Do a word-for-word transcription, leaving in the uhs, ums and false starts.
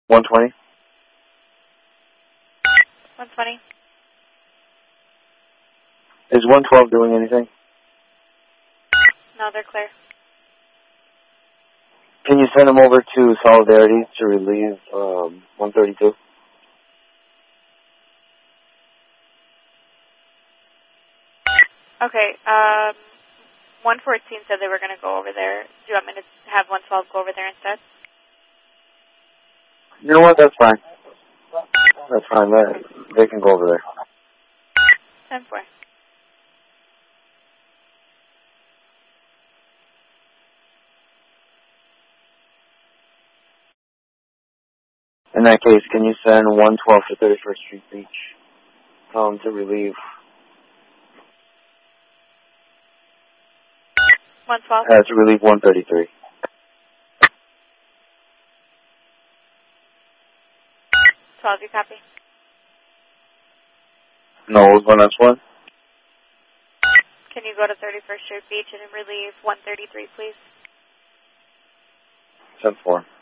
one twenty. one twenty. Is one twelve doing anything? No, they're clear. Can you send them over to Solidarity to relieve um, one thirty-two? Okay, um, one fourteen said they were going to go over there. Do you want me to have one twelve go over there instead? You know what? That's fine. That's fine. They, they can go over there. ten four. In that case, can you send one twelve to thirty-first Street Beach um, to relieve one twelve? uh, to relieve one thirty-three? twelve, you copy? No, one that's one. Can you go to thirty-first Street Beach and relieve one thirty-three, please? ten four.